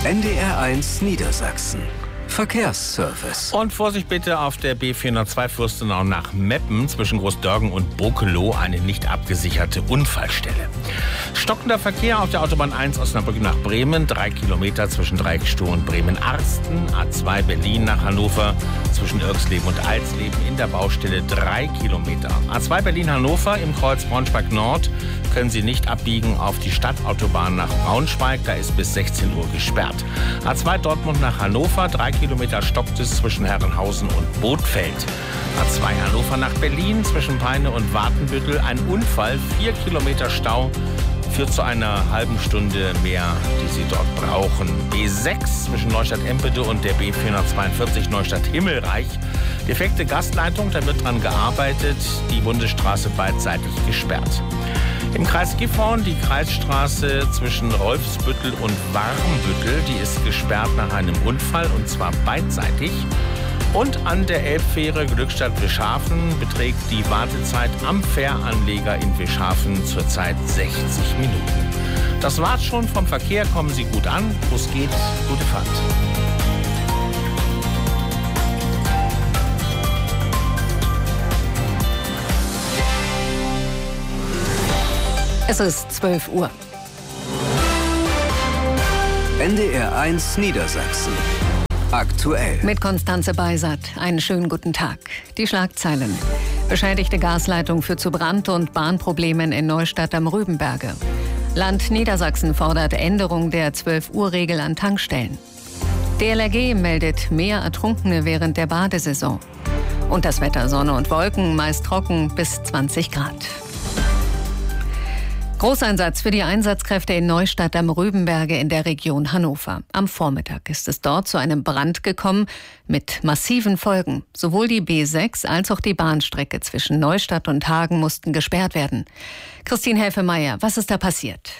NDR1 Niedersachsen. Verkehrsservice. Und Vorsicht bitte auf der B402 Fürstenau nach Meppen zwischen Großdörgen und Bokelow, eine nicht abgesicherte Unfallstelle. Stockender Verkehr auf der Autobahn 1 Osnabrück nach Bremen, 3 Kilometer zwischen Dreiecksstuhl und Bremen-Arsten, A2 Berlin nach Hannover zwischen Irxleben und Alsleben in der Baustelle 3 Kilometer. A2 Berlin-Hannover im Kreuz Braunschweig-Nord können Sie nicht abbiegen auf die Stadtautobahn nach Braunschweig, da ist bis 16 Uhr gesperrt. A2 Dortmund nach Hannover, 3 Kilometer stockt es zwischen Herrenhausen und Bothfeld. A2 Hannover nach Berlin zwischen Peine und Watenbüttel, ein Unfall, 4 Kilometer Stau, führt zu einer halben Stunde mehr, die Sie dort brauchen. B6 zwischen Neustadt-Empede und der B442 Neustadt-Himmelreich. Defekte Gasleitung, da wird dran gearbeitet, die Bundesstraße beidseitig gesperrt. Im Kreis Gifhorn die Kreisstraße zwischen Rolfsbüttel und Warmbüttel, die ist gesperrt nach einem Unfall und zwar beidseitig. Und an der Elbfähre Glückstadt-Wischhafen beträgt die Wartezeit am Fähranleger in Wischhafen zurzeit 60 Minuten. Das war's schon vom Verkehr. Kommen Sie gut an. Wo es geht, gute Fahrt. Es ist 12 Uhr. NDR1 Niedersachsen. Aktuell. Mit Konstanze Beisat. Einen schönen guten Tag. Die Schlagzeilen. Beschädigte Gasleitung führt zu Brand- und Bahnproblemen in Neustadt am Rübenberge. Land Niedersachsen fordert Änderung der 12-Uhr-Regel an Tankstellen. DLRG meldet mehr Ertrunkene während der Badesaison. Und das Wetter: Sonne und Wolken, meist trocken bis 20 Grad. Großeinsatz für die Einsatzkräfte in Neustadt am Rübenberge in der Region Hannover. Am Vormittag ist es dort zu einem Brand gekommen mit massiven Folgen. Sowohl die B6 als auch die Bahnstrecke zwischen Neustadt und Hagen mussten gesperrt werden. Christine Helfemeier, was ist da passiert?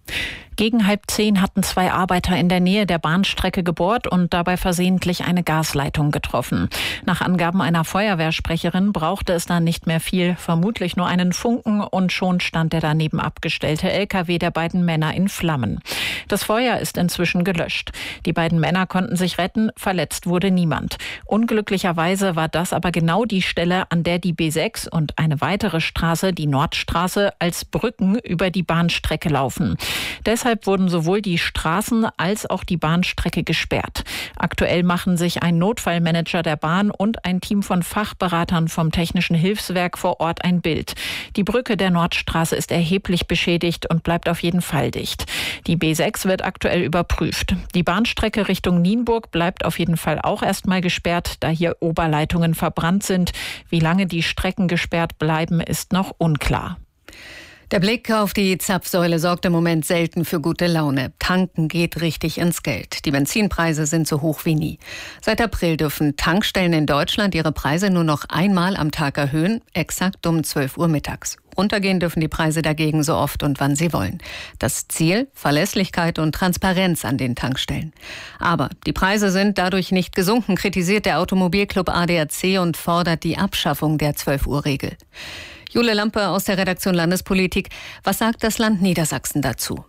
Gegen 9:30 hatten 2 Arbeiter in der Nähe der Bahnstrecke gebohrt und dabei versehentlich eine Gasleitung getroffen. Nach Angaben einer Feuerwehrsprecherin brauchte es dann nicht mehr viel, vermutlich nur einen Funken, und schon stand der daneben abgestellte LKW der beiden Männer in Flammen. Das Feuer ist inzwischen gelöscht. Die beiden Männer konnten sich retten, verletzt wurde niemand. Unglücklicherweise war das aber genau die Stelle, an der die B6 und eine weitere Straße, die Nordstraße, als Brücken über die Bahnstrecke laufen. Deshalb wurden sowohl die Straßen als auch die Bahnstrecke gesperrt. Aktuell machen sich ein Notfallmanager der Bahn und ein Team von Fachberatern vom Technischen Hilfswerk vor Ort ein Bild. Die Brücke der Nordstraße ist erheblich beschädigt und bleibt auf jeden Fall dicht. Die B6 wird aktuell überprüft. Die Bahnstrecke Richtung Nienburg bleibt auf jeden Fall auch erstmal gesperrt, da hier Oberleitungen verbrannt sind. Wie lange die Strecken gesperrt bleiben, ist noch unklar. Der Blick auf die Zapfsäule sorgt im Moment selten für gute Laune. Tanken geht richtig ins Geld. Die Benzinpreise sind so hoch wie nie. Seit April dürfen Tankstellen in Deutschland ihre Preise nur noch einmal am Tag erhöhen, exakt um 12 Uhr mittags. Runtergehen dürfen die Preise dagegen so oft und wann sie wollen. Das Ziel: Verlässlichkeit und Transparenz an den Tankstellen. Aber die Preise sind dadurch nicht gesunken, kritisiert der Automobilclub ADAC und fordert die Abschaffung der 12-Uhr-Regel. Jule Lampe aus der Redaktion Landespolitik. Was sagt das Land Niedersachsen dazu?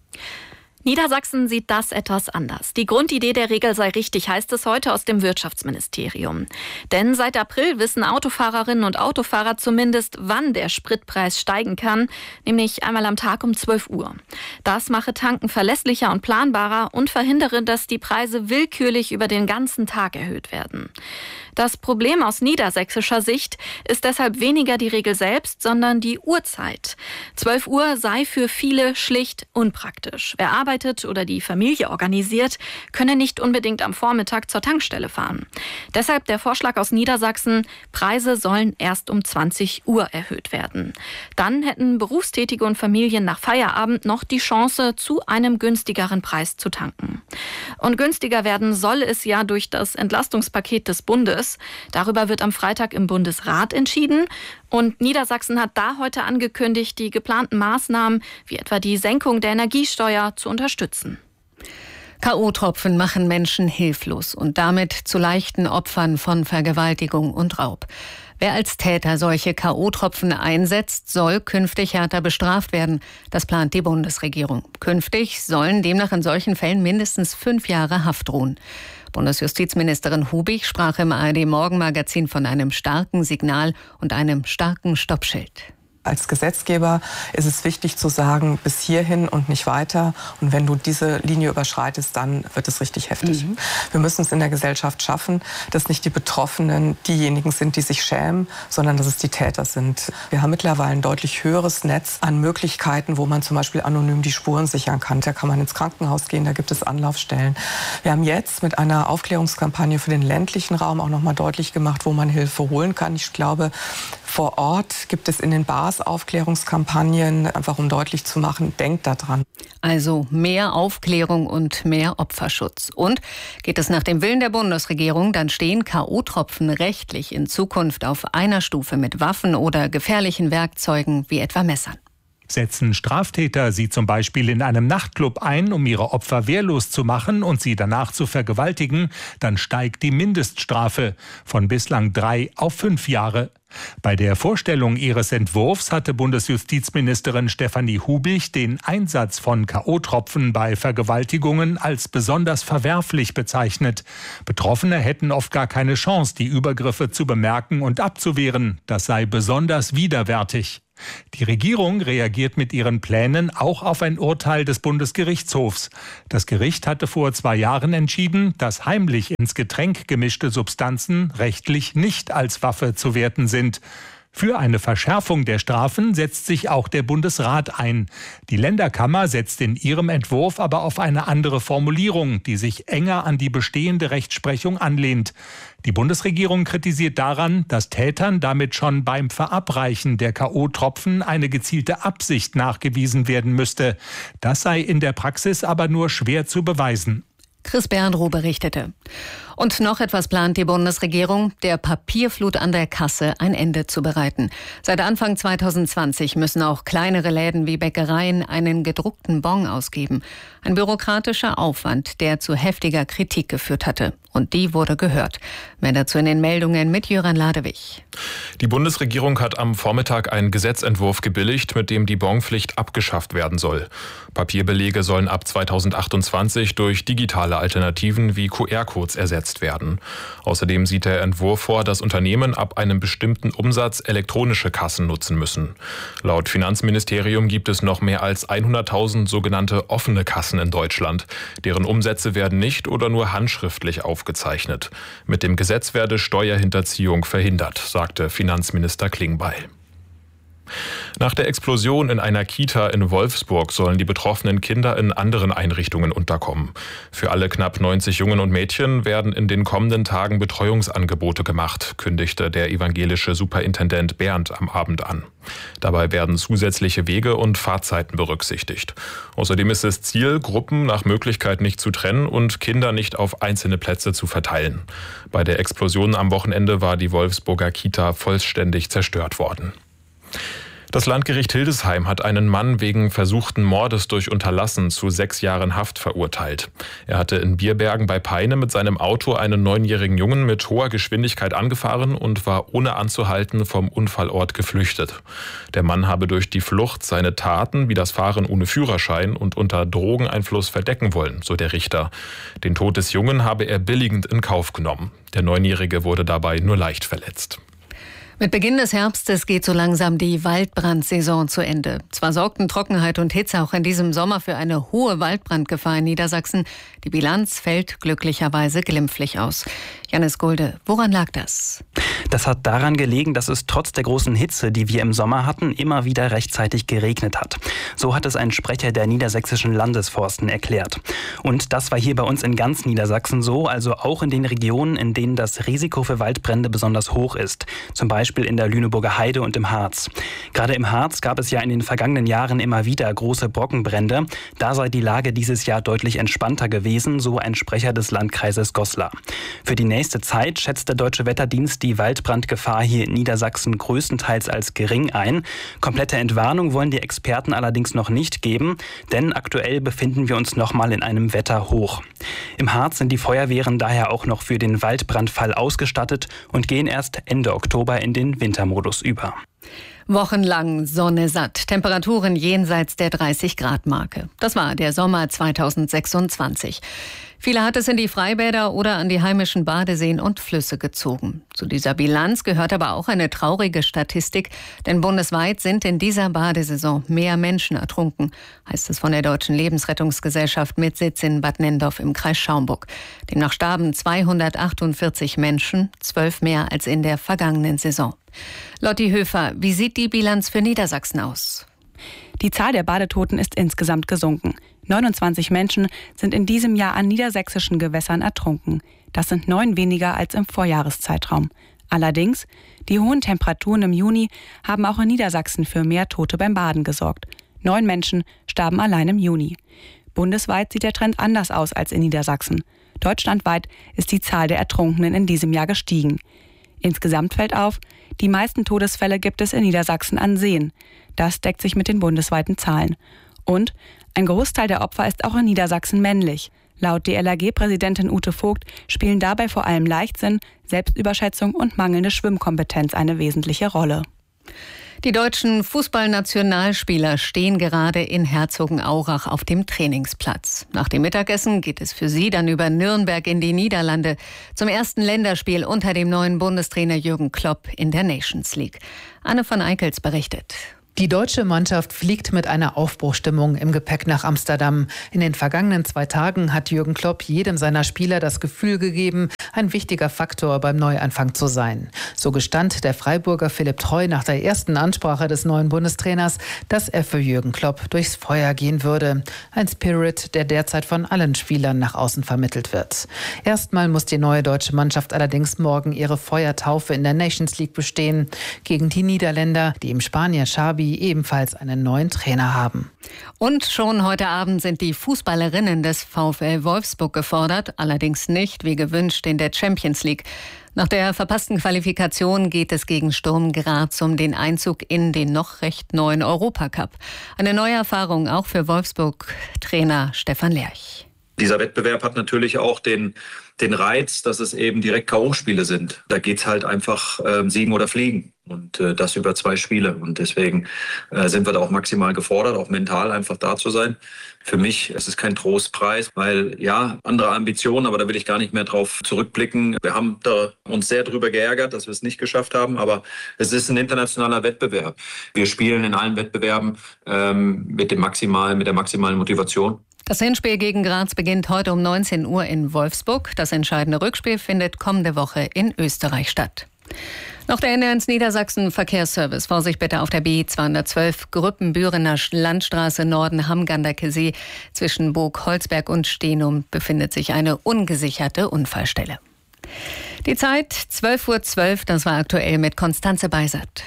Niedersachsen sieht das etwas anders. Die Grundidee der Regel sei richtig, heißt es heute aus dem Wirtschaftsministerium. Denn seit April wissen Autofahrerinnen und Autofahrer zumindest, wann der Spritpreis steigen kann, nämlich einmal am Tag um 12 Uhr. Das mache Tanken verlässlicher und planbarer und verhindere, dass die Preise willkürlich über den ganzen Tag erhöht werden. Das Problem aus niedersächsischer Sicht ist deshalb weniger die Regel selbst, sondern die Uhrzeit. 12 Uhr sei für viele schlicht unpraktisch. Wer arbeitet oder die Familie organisiert, könne nicht unbedingt am Vormittag zur Tankstelle fahren. Deshalb der Vorschlag aus Niedersachsen: Preise sollen erst um 20 Uhr erhöht werden. Dann hätten Berufstätige und Familien nach Feierabend noch die Chance, zu einem günstigeren Preis zu tanken. Und günstiger werden soll es ja durch das Entlastungspaket des Bundes. Darüber wird am Freitag im Bundesrat entschieden. Und Niedersachsen hat da heute angekündigt, die geplanten Maßnahmen, wie etwa die Senkung der Energiesteuer, zu unterstützen. K.O.-Tropfen machen Menschen hilflos und damit zu leichten Opfern von Vergewaltigung und Raub. Wer als Täter solche K.O.-Tropfen einsetzt, soll künftig härter bestraft werden. Das plant die Bundesregierung. Künftig sollen demnach in solchen Fällen mindestens 5 Jahre Haft drohen. Bundesjustizministerin Hubig sprach im ARD-Morgenmagazin von einem starken Signal und einem starken Stoppschild. Als Gesetzgeber ist es wichtig zu sagen, bis hierhin und nicht weiter. Und wenn du diese Linie überschreitest, dann wird es richtig heftig. Wir müssen es in der Gesellschaft schaffen, dass nicht die Betroffenen diejenigen sind, die sich schämen, sondern dass es die Täter sind. Wir haben mittlerweile ein deutlich höheres Netz an Möglichkeiten, wo man zum Beispiel anonym die Spuren sichern kann. Da kann man ins Krankenhaus gehen, da gibt es Anlaufstellen. Wir haben jetzt mit einer Aufklärungskampagne für den ländlichen Raum auch noch mal deutlich gemacht, wo man Hilfe holen kann. Ich glaube, vor Ort gibt es in den Bars Aufklärungskampagnen, einfach um deutlich zu machen, denkt daran. Also mehr Aufklärung und mehr Opferschutz. Und geht es nach dem Willen der Bundesregierung, dann stehen K.O.-Tropfen rechtlich in Zukunft auf einer Stufe mit Waffen oder gefährlichen Werkzeugen wie etwa Messern. Setzen Straftäter sie zum Beispiel in einem Nachtclub ein, um ihre Opfer wehrlos zu machen und sie danach zu vergewaltigen, dann steigt die Mindeststrafe von bislang 3 auf 5 Jahre. Bei der Vorstellung ihres Entwurfs hatte Bundesjustizministerin Stefanie Hubig den Einsatz von K.O.-Tropfen bei Vergewaltigungen als besonders verwerflich bezeichnet. Betroffene hätten oft gar keine Chance, die Übergriffe zu bemerken und abzuwehren. Das sei besonders widerwärtig. Die Regierung reagiert mit ihren Plänen auch auf ein Urteil des Bundesgerichtshofs. Das Gericht hatte vor 2 Jahren entschieden, dass heimlich ins Getränk gemischte Substanzen rechtlich nicht als Waffe zu werten sind. Für eine Verschärfung der Strafen setzt sich auch der Bundesrat ein. Die Länderkammer setzt in ihrem Entwurf aber auf eine andere Formulierung, die sich enger an die bestehende Rechtsprechung anlehnt. Die Bundesregierung kritisiert daran, dass Tätern damit schon beim Verabreichen der K.O.-Tropfen eine gezielte Absicht nachgewiesen werden müsste. Das sei in der Praxis aber nur schwer zu beweisen. Chris Berndroh berichtete. Und noch etwas plant die Bundesregierung, der Papierflut an der Kasse ein Ende zu bereiten. Seit Anfang 2020 müssen auch kleinere Läden wie Bäckereien einen gedruckten Bon ausgeben. Ein bürokratischer Aufwand, der zu heftiger Kritik geführt hatte. Und die wurde gehört. Mehr dazu in den Meldungen mit Jöran Ladewig. Die Bundesregierung hat am Vormittag einen Gesetzentwurf gebilligt, mit dem die Bonpflicht abgeschafft werden soll. Papierbelege sollen ab 2028 durch digitale Alternativen wie QR-Codes ersetzt werden. Außerdem sieht der Entwurf vor, dass Unternehmen ab einem bestimmten Umsatz elektronische Kassen nutzen müssen. Laut Finanzministerium gibt es noch mehr als 100.000 sogenannte offene Kassen in Deutschland. Deren Umsätze werden nicht oder nur handschriftlich aufgezeichnet. Mit dem Gesetz werde Steuerhinterziehung verhindert, sagte Finanzminister Klingbeil. Nach der Explosion in einer Kita in Wolfsburg sollen die betroffenen Kinder in anderen Einrichtungen unterkommen. Für alle knapp 90 Jungen und Mädchen werden in den kommenden Tagen Betreuungsangebote gemacht, kündigte der evangelische Superintendent Bernd am Abend an. Dabei werden zusätzliche Wege und Fahrzeiten berücksichtigt. Außerdem ist es Ziel, Gruppen nach Möglichkeit nicht zu trennen und Kinder nicht auf einzelne Plätze zu verteilen. Bei der Explosion am Wochenende war die Wolfsburger Kita vollständig zerstört worden. Das Landgericht Hildesheim hat einen Mann wegen versuchten Mordes durch Unterlassen zu 6 Jahren Haft verurteilt. Er hatte in Bierbergen bei Peine mit seinem Auto einen 9-jährigen Jungen mit hoher Geschwindigkeit angefahren und war ohne anzuhalten vom Unfallort geflüchtet. Der Mann habe durch die Flucht seine Taten wie das Fahren ohne Führerschein und unter Drogeneinfluss verdecken wollen, so der Richter. Den Tod des Jungen habe er billigend in Kauf genommen. Der 9-Jährige wurde dabei nur leicht verletzt. Mit Beginn des Herbstes geht so langsam die Waldbrandsaison zu Ende. Zwar sorgten Trockenheit und Hitze auch in diesem Sommer für eine hohe Waldbrandgefahr in Niedersachsen. Die Bilanz fällt glücklicherweise glimpflich aus. Janis Gulde, woran lag das? Das hat daran gelegen, dass es trotz der großen Hitze, die wir im Sommer hatten, immer wieder rechtzeitig geregnet hat. So hat es ein Sprecher der niedersächsischen Landesforsten erklärt. Und das war hier bei uns in ganz Niedersachsen so, also auch in den Regionen, in denen das Risiko für Waldbrände besonders hoch ist. Zum Beispiel in der Lüneburger Heide und im Harz. Gerade im Harz gab es ja in den vergangenen Jahren immer wieder große Brockenbrände. Da sei die Lage dieses Jahr deutlich entspannter gewesen, so ein Sprecher des Landkreises Goslar. Für die nächste Zeit schätzt der Deutsche Wetterdienst die Waldbrandgefahr hier in Niedersachsen größtenteils als gering ein. Komplette Entwarnung wollen die Experten allerdings noch nicht geben, denn aktuell befinden wir uns nochmal in einem Wetterhoch. Im Harz sind die Feuerwehren daher auch noch für den Waldbrandfall ausgestattet und gehen erst Ende Oktober in den Wintermodus über. Wochenlang Sonne satt, Temperaturen jenseits der 30-Grad-Marke. Das war der Sommer 2026. Viele hat es in die Freibäder oder an die heimischen Badeseen und Flüsse gezogen. Zu dieser Bilanz gehört aber auch eine traurige Statistik, denn bundesweit sind in dieser Badesaison mehr Menschen ertrunken, heißt es von der Deutschen Lebensrettungsgesellschaft mit Sitz in Bad Nenndorf im Kreis Schaumburg. Demnach starben 248 Menschen, 12 mehr als in der vergangenen Saison. Lotti Höfer, wie sieht die Bilanz für Niedersachsen aus? Die Zahl der Badetoten ist insgesamt gesunken. 29 Menschen sind in diesem Jahr an niedersächsischen Gewässern ertrunken. Das sind 9 weniger als im Vorjahreszeitraum. Allerdings, die hohen Temperaturen im Juni haben auch in Niedersachsen für mehr Tote beim Baden gesorgt. 9 Menschen starben allein im Juni. Bundesweit sieht der Trend anders aus als in Niedersachsen. Deutschlandweit ist die Zahl der Ertrunkenen in diesem Jahr gestiegen. Insgesamt fällt auf, die meisten Todesfälle gibt es in Niedersachsen an Seen. Das deckt sich mit den bundesweiten Zahlen. Und ein Großteil der Opfer ist auch in Niedersachsen männlich. Laut DLRG-Präsidentin Ute Vogt spielen dabei vor allem Leichtsinn, Selbstüberschätzung und mangelnde Schwimmkompetenz eine wesentliche Rolle. Die deutschen Fußballnationalspieler stehen gerade in Herzogenaurach auf dem Trainingsplatz. Nach dem Mittagessen geht es für sie dann über Nürnberg in die Niederlande zum ersten Länderspiel unter dem neuen Bundestrainer Jürgen Klopp in der Nations League. Anne von Eickels berichtet. Die deutsche Mannschaft fliegt mit einer Aufbruchstimmung im Gepäck nach Amsterdam. In den vergangenen 2 Tagen hat Jürgen Klopp jedem seiner Spieler das Gefühl gegeben, ein wichtiger Faktor beim Neuanfang zu sein. So gestand der Freiburger Philipp Treu nach der ersten Ansprache des neuen Bundestrainers, dass er für Jürgen Klopp durchs Feuer gehen würde. Ein Spirit, der derzeit von allen Spielern nach außen vermittelt wird. Erstmal muss die neue deutsche Mannschaft allerdings morgen ihre Feuertaufe in der Nations League bestehen. Gegen die Niederländer, die im Spanier Xavi ebenfalls einen neuen Trainer haben. Und schon heute Abend sind die Fußballerinnen des VfL Wolfsburg gefordert, allerdings nicht wie gewünscht in der Champions League. Nach der verpassten Qualifikation geht es gegen Sturm Graz um den Einzug in den noch recht neuen Europacup. Eine neue Erfahrung auch für Wolfsburg-Trainer Stefan Lerch. Dieser Wettbewerb hat natürlich auch den Reiz, dass es eben direkt K.O.-Spiele sind. Da geht es halt einfach siegen oder fliegen. Und das über 2 Spiele. Und deswegen sind wir da auch maximal gefordert, auch mental einfach da zu sein. Für mich ist es kein Trostpreis, weil ja, andere Ambitionen, aber da will ich gar nicht mehr drauf zurückblicken. Wir haben da uns sehr drüber geärgert, dass wir es nicht geschafft haben, aber es ist ein internationaler Wettbewerb. Wir spielen in allen Wettbewerben mit der maximalen Motivation. Das Hinspiel gegen Graz beginnt heute um 19 Uhr in Wolfsburg. Das entscheidende Rückspiel findet kommende Woche in Österreich statt. Noch der NDR1 Niedersachsen Verkehrsservice. Vorsicht bitte auf der B212 Grüppenbürener Landstraße Norden Hamganderkesee. Zwischen Burg Holzberg und Stenum befindet sich eine ungesicherte Unfallstelle. Die Zeit 12:12 Uhr, das war aktuell mit Konstanze Beisert.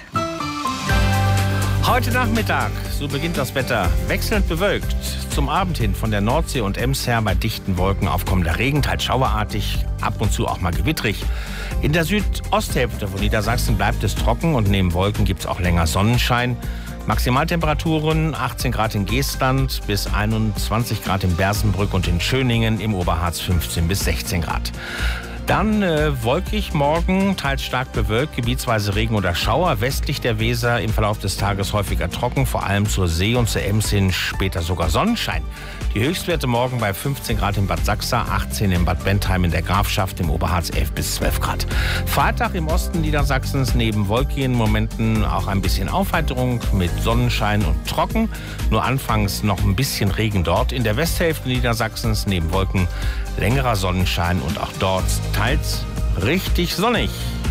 Heute Nachmittag, so beginnt das Wetter, wechselnd bewölkt. Zum Abend hin von der Nordsee und Ems her bei dichten Wolken aufkommender Regen, teils schauerartig, ab und zu auch mal gewittrig. In der Südosthälfte von Niedersachsen bleibt es trocken und neben Wolken gibt es auch länger Sonnenschein. Maximaltemperaturen 18 Grad in Geestland bis 21 Grad in Bersenbrück und in Schöningen, im Oberharz 15 bis 16 Grad. Dann wolkig morgen, teils stark bewölkt, gebietsweise Regen oder Schauer. Westlich der Weser im Verlauf des Tages häufiger trocken, vor allem zur See und zur Ems hin später sogar Sonnenschein. Die Höchstwerte morgen bei 15 Grad in Bad Sachsa, 18 in Bad Bentheim in der Grafschaft, im Oberharz 11 bis 12 Grad. Freitag im Osten Niedersachsens neben wolkigen Momenten auch ein bisschen Aufheiterung mit Sonnenschein und trocken. Nur anfangs noch ein bisschen Regen dort. In der Westhälfte Niedersachsens neben Wolken längerer Sonnenschein und auch dort teils richtig sonnig.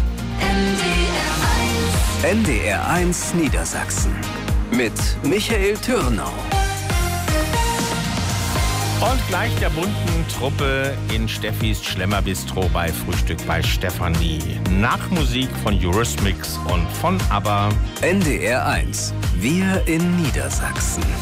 NDR1 Niedersachsen mit Michael Türnau. Und gleich der bunten Truppe in Steffis Schlemmerbistro bei Frühstück bei Stefanie. Nach Musik von Eurythmics und von ABBA. NDR1, wir in Niedersachsen.